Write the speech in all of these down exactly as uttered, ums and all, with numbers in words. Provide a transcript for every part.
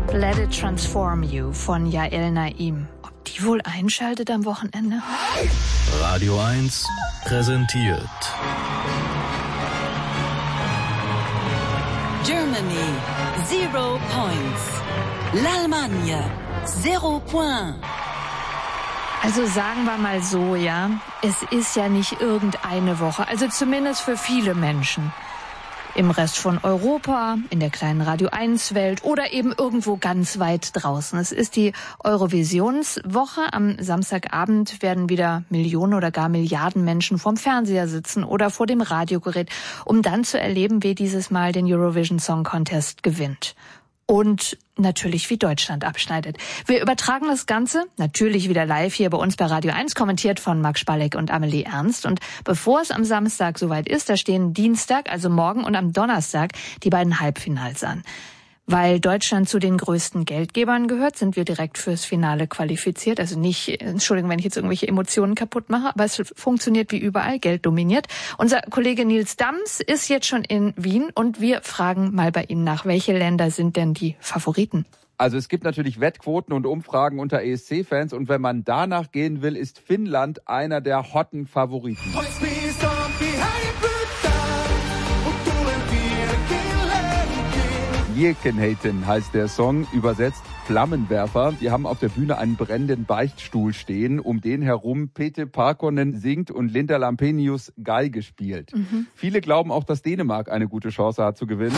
Let It Transform You von Yael Naim. Ob die wohl einschaltet am Wochenende? Radio eins präsentiert Germany, zero points. L'Allemagne, zero point. Also sagen wir mal so, ja, es ist ja nicht irgendeine Woche, also zumindest für viele Menschen. Im Rest von Europa, in der kleinen Radio eins Welt oder eben irgendwo ganz weit draußen. Es ist die Eurovisionswoche. Am Samstagabend werden wieder Millionen oder gar Milliarden Menschen vorm Fernseher sitzen oder vor dem Radiogerät, um dann zu erleben, wer dieses Mal den Eurovision Song Contest gewinnt. Und natürlich, wie Deutschland abschneidet. Wir übertragen das Ganze natürlich wieder live hier bei uns bei Radio eins, kommentiert von Max Spalleck und Amelie Ernst. Und bevor es am Samstag soweit ist, da stehen Dienstag, also morgen und am Donnerstag die beiden Halbfinals an. Weil Deutschland zu den größten Geldgebern gehört, sind wir direkt fürs Finale qualifiziert. Also nicht, Entschuldigung, wenn ich jetzt irgendwelche Emotionen kaputt mache, aber es funktioniert wie überall, Geld dominiert. Unser Kollege Nils Dams ist jetzt schon in Wien und wir fragen mal bei ihm nach, welche Länder sind denn die Favoriten? Also es gibt natürlich Wettquoten und Umfragen unter E S C-Fans und wenn man danach gehen will, ist Finnland einer der hotten Favoriten. Jekenheiten heißt der Song, übersetzt Flammenwerfer. Die haben auf der Bühne einen brennenden Beichtstuhl stehen, um den herum Pete Parkkonen singt und Linda Lampenius Geige spielt. Mhm. Viele glauben auch, dass Dänemark eine gute Chance hat zu gewinnen.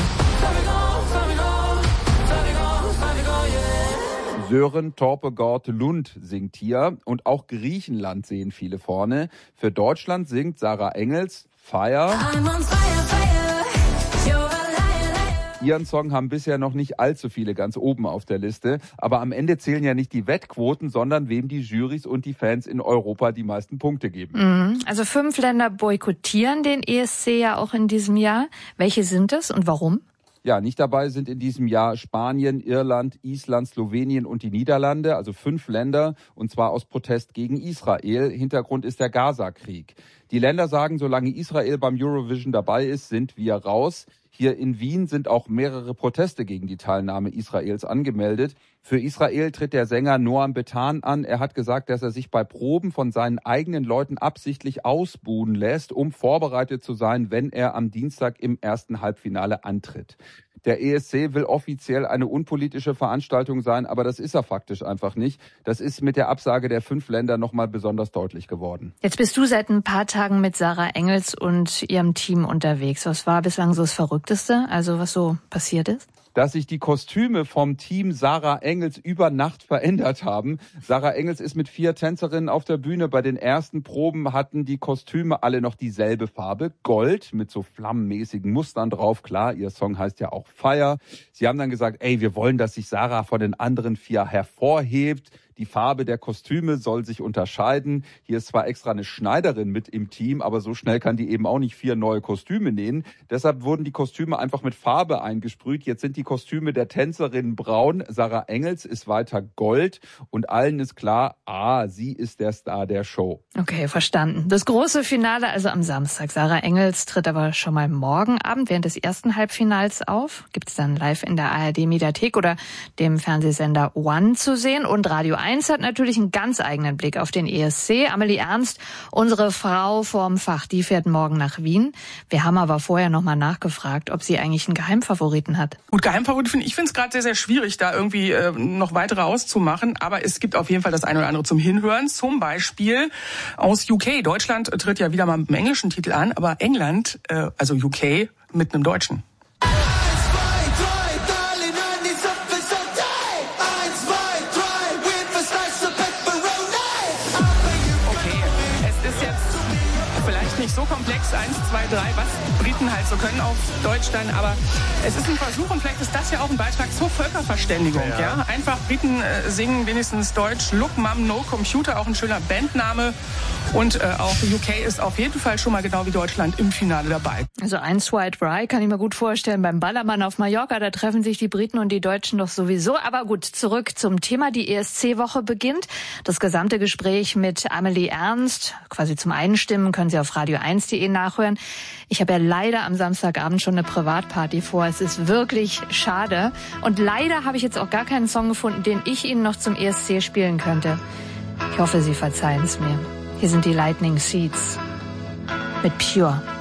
Sören Torpegård Lund singt hier und auch Griechenland sehen viele vorne. Für Deutschland singt Sarah Engels Fire. Ihren Song haben bisher noch nicht allzu viele ganz oben auf der Liste. Aber am Ende zählen ja nicht die Wettquoten, sondern wem die Jurys und die Fans in Europa die meisten Punkte geben. Mhm. Also fünf Länder boykottieren den E S C ja auch in diesem Jahr. Welche sind es und warum? Ja, nicht dabei sind in diesem Jahr Spanien, Irland, Island, Slowenien und die Niederlande, also fünf Länder, und zwar aus Protest gegen Israel. Hintergrund ist der Gaza-Krieg. Die Länder sagen, solange Israel beim Eurovision dabei ist, sind wir raus. Hier in Wien sind auch mehrere Proteste gegen die Teilnahme Israels angemeldet. Für Israel tritt der Sänger Noam Betan an. Er hat gesagt, dass er sich bei Proben von seinen eigenen Leuten absichtlich ausbuhen lässt, um vorbereitet zu sein, wenn er am Dienstag im ersten Halbfinale antritt. Der E S C will offiziell eine unpolitische Veranstaltung sein, aber das ist er faktisch einfach nicht. Das ist mit der Absage der fünf Länder nochmal besonders deutlich geworden. Jetzt bist du seit ein paar Tagen mit Sarah Engels und ihrem Team unterwegs. Was war bislang so das Verrückteste, also was so passiert ist? Dass sich die Kostüme vom Team Sarah Engels über Nacht verändert haben. Sarah Engels ist mit vier Tänzerinnen auf der Bühne. Bei den ersten Proben hatten die Kostüme alle noch dieselbe Farbe, Gold, mit so flammenmäßigen Mustern drauf. Klar, ihr Song heißt ja auch Fire. Sie haben dann gesagt, ey, wir wollen, dass sich Sarah von den anderen vier hervorhebt. Die Farbe der Kostüme soll sich unterscheiden. Hier ist zwar extra eine Schneiderin mit im Team, aber so schnell kann die eben auch nicht vier neue Kostüme nähen. Deshalb wurden die Kostüme einfach mit Farbe eingesprüht. Jetzt sind die Kostüme der Tänzerinnen braun. Sarah Engels ist weiter gold. Und allen ist klar, ah, sie ist der Star der Show. Okay, verstanden. Das große Finale also am Samstag. Sarah Engels tritt aber schon mal morgen Abend während des ersten Halbfinals auf. Gibt's dann live in der A R D-Mediathek oder dem Fernsehsender One zu sehen. Und Radio eins hat natürlich einen ganz eigenen Blick auf den E S C. Amelie Ernst, unsere Frau vorm Fach, die fährt morgen nach Wien. Wir haben aber vorher noch mal nachgefragt, ob sie eigentlich einen Geheimfavoriten hat. Gut, Geheimfavoriten finde ich, finde es gerade sehr, sehr schwierig, da irgendwie äh, noch weitere auszumachen. Aber es gibt auf jeden Fall das eine oder andere zum Hinhören. Zum Beispiel aus U K. Deutschland tritt ja wieder mal mit dem englischen Titel an, aber England, äh, also U K, mit einem deutschen. Nicht so komplex, eins, zwei, drei, was Briten halt so können auf Deutsch dann, aber es ist ein Versuch und vielleicht ist das ja auch ein Beitrag zur Völkerverständigung, ja. ja? Einfach Briten äh, singen wenigstens Deutsch, Look Mum No Computer, auch ein schöner Bandname und äh, auch U K ist auf jeden Fall schon mal genau wie Deutschland im Finale dabei. Also eins, zwei, drei kann ich mir gut vorstellen, beim Ballermann auf Mallorca, da treffen sich die Briten und die Deutschen doch sowieso, aber gut, zurück zum Thema, die E S C-Woche beginnt. Das gesamte Gespräch mit Amelie Ernst, quasi zum Einstimmen, können Sie auf radio eins punkt de nachhören. Ich habe ja leider leider am Samstagabend schon eine Privatparty vor. Es ist wirklich schade. Und leider habe ich jetzt auch gar keinen Song gefunden, den ich Ihnen noch zum E S C spielen könnte. Ich hoffe, Sie verzeihen es mir. Hier sind die Lightning Seeds mit Pure.